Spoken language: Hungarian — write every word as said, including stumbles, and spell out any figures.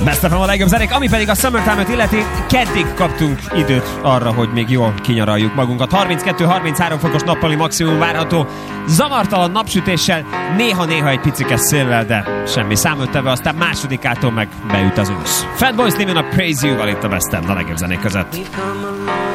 Best of a legjobb zenék, ami pedig a Summertime-öt illeti, keddig kaptunk időt arra, hogy még jól kinyaraljuk magunkat. harminckettő harminchárom fokos nappali maximum várható, zavartalan napsütéssel, néha-néha egy picike széllel, de semmi számolteve, aztán másodikától meg beüt az ősz. Fatboy Slim a Praise You-val itt a Best of a legjobb zenék között.